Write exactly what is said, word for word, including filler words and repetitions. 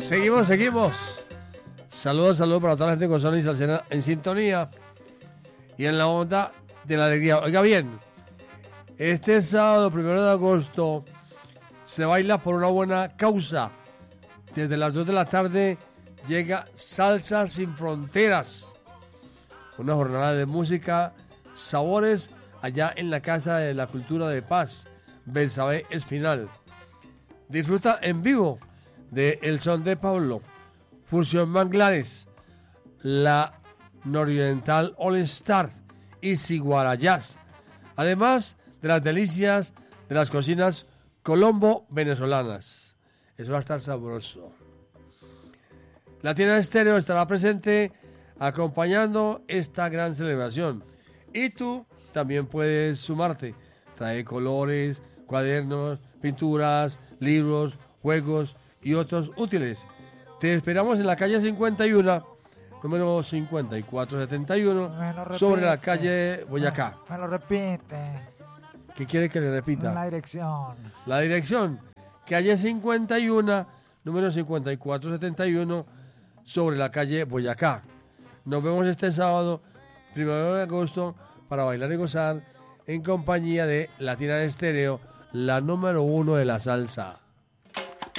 Seguimos, seguimos. Saludos, saludos para toda la gente con Sony Salcena en sintonía y en la onda de la alegría. Oiga bien, este sábado, primero de agosto, se baila por una buena causa. Desde las dos de la tarde llega Salsa Sin Fronteras, una jornada de música, sabores, allá en la Casa de la Cultura de Paz, Belsabé Espinal. Disfruta en vivo de El Son de Pablo, Fusión Manglares, la Nororiental All Star y Siguara Jazz, además de las delicias de las cocinas Colombo venezolanas. Eso va a estar sabroso. Latina Estéreo estará presente acompañando esta gran celebración. Y tú también puedes sumarte. Trae colores, cuadernos, pinturas, libros, juegos y otros útiles. Te esperamos en la calle cincuenta y uno, número cincuenta y cuatro setenta y uno, sobre la calle Boyacá. Me lo repite. ¿Qué quiere que le repita? La dirección. La dirección, calle cincuenta y uno, número cincuenta y cuatro setenta y uno, sobre la calle Boyacá. Nos vemos este sábado, primero de agosto, para bailar y gozar en compañía de Latina Estéreo, la número uno de la salsa.